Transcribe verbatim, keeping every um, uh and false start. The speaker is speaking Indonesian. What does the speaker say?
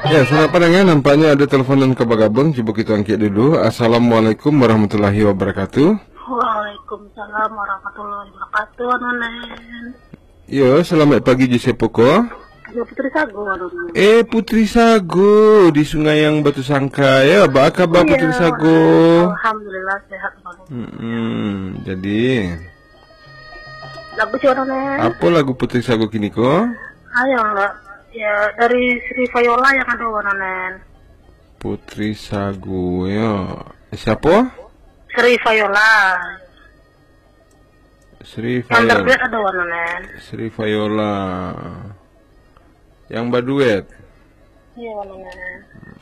Ya, selamat pagi ya. Nampaknya ada teleponan ke Bagabeng. Coba kita angkat dulu. Assalamualaikum warahmatullahi wabarakatuh. Waalaikumsalam warahmatullahi wabarakatuh, Nonen. Yo, selamat pagi Jisepoko. Ya, Putri Sago, Nonen. Eh, Putri Sago di Sungai yang Batu Sangka. Ya, apa kabar Putri Iya, Sago? Alhamdulillah sehat, Nonen. Hmm, jadi Lagu siapa, Nonen? apa lagu Putri Sago kini ko? Ayo, enggak. Ya, dari Sri Viola yang ada, Nonen. Putri Sago ya. Siapa? Sri Viola. Sri Yang Viola. terduet ada, Nonen. Sri Viola. Yang baduet. Iya, Nonen.